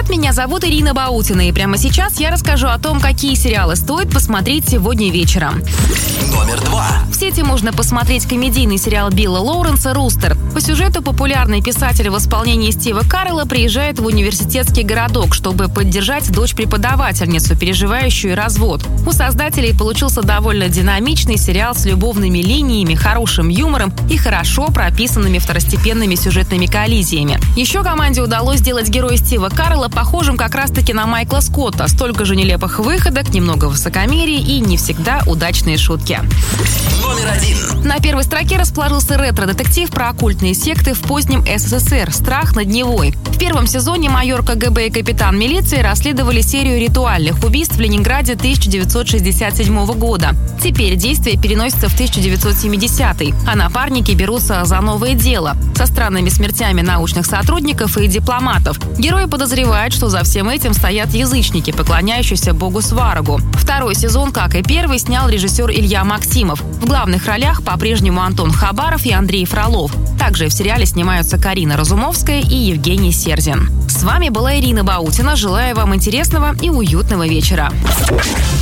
Привет, меня зовут Ирина Баутина, и прямо сейчас я расскажу о том, какие сериалы стоит посмотреть сегодня вечером. Номер 2. В сети можно посмотреть комедийный сериал Билла Лоуренса «Рустер». По сюжету популярный писатель в исполнении Стива Карелла приезжает в университетский городок, чтобы поддержать дочь-преподавательницу, переживающую развод. У создателей получился довольно динамичный сериал с любовными линиями, хорошим юмором и хорошо прописанными второстепенными сюжетными коллизиями. Еще команде удалось сделать героя Стива Карелла похожим как раз-таки на Майкла Скотта. Столько же нелепых выходок, немного высокомерия и не всегда удачные шутки. Номер 1. На первой строке расположился ретро-детектив про оккультные секты в позднем СССР «Страх над Невой». В первом сезоне майор КГБ и капитан милиции расследовали серию ритуальных убийств в Ленинграде 1967 года. Теперь действие переносится в 1970-й, а напарники берутся за новое дело со странными смертями научных сотрудников и дипломатов. Герои подозревают, что за всем этим стоят язычники, поклоняющиеся богу Сварогу. Второй сезон, как и первый, снял режиссер Илья Максимов. В главных ролях по-прежнему Антон Хабаров и Андрей Фролов. Также в сериале снимаются Карина Разумовская и Евгений Сердин. С вами была Ирина Баутина. Желаю вам интересного и уютного вечера.